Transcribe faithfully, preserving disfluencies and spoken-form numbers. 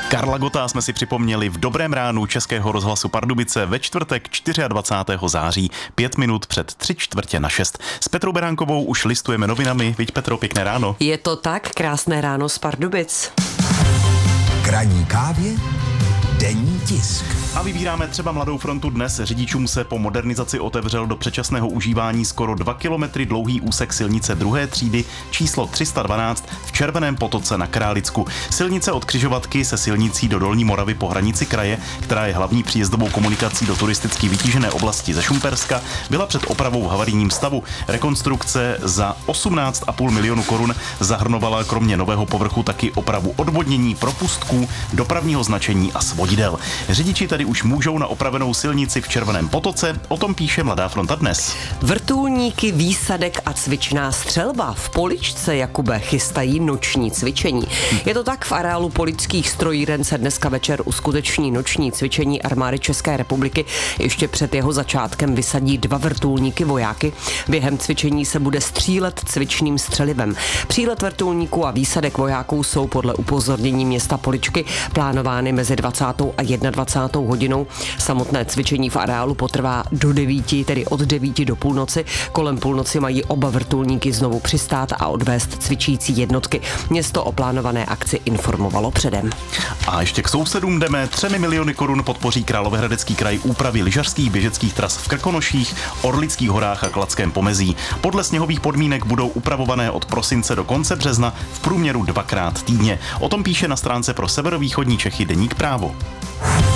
Karla Gotta jsme si připomněli v Dobrém ránu Českého rozhlasu Pardubice ve čtvrtek dvacátého čtvrtého září, pět minut před tři čtvrtě na šest. S Petrou Beránkovou už listujeme novinami. Viď, Petro, pěkné ráno. Je to tak, krásné ráno z Pardubic. K ranní kávě denní tisk. A vybíráme třeba Mladou frontu dnes. Řidičům se po modernizaci otevřel do předčasného užívání skoro dva kilometry dlouhý úsek silnice druhé třídy číslo tři sta dvanáct v Červeném Potoce na Králicku. Silnice od křižovatky se silnicí do Dolní Moravy po hranici kraje, která je hlavní příjezdovou komunikací do turisticky vytížené oblasti ze Šumperska, byla před opravou v havarijním stavu. Rekonstrukce za osmnáct a půl milionu korun zahrnovala kromě nového povrchu taky opravu odvodnění, propustků, dopravního značení a svodidel. Řidiči tady už můžou na opravenou silnici v Červeném Potoce, o tom píše Mladá fronta dnes. Vrtulníky, výsadek a cvičná střelba v Poličce, Jakube, chystají noční cvičení. Je to tak, v areálu Poličských strojíren se dneska večer uskuteční noční cvičení armády České republiky. Ještě před jeho začátkem vysadí dva vrtulníky vojáky. Během cvičení se bude střílet cvičným střelivem. Přílet vrtulníků a výsadek vojáků jsou podle upozornění města Poličky plánovány mezi dvacátou a dvacátou jedninou hodinou. Samotné cvičení v areálu potrvá do devíti, tedy od devíti do půlnoci. Kolem půlnoci mají oba vrtulníky znovu přistát a odvést cvičící jednotky. Město o plánované akci informovalo předem. A ještě k sousedům jdeme. Třemi miliony korun podpoří Královéhradecký kraj úpravy lyžařských běžeckých tras v Krkonoších, Orlických horách a Kladském pomezí. Podle sněhových podmínek budou upravované od prosince do konce března v průměru dvakrát týdně. O tom píše na stránce pro severovýchodní Čechy deník Právo.